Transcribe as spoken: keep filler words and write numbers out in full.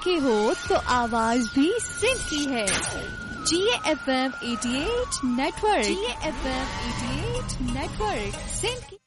आंखें हो तो आवाज भी सिंध की है। जी एफ एम अठासी नेटवर्क, जी एफ एम अठासी नेटवर्क सिंध की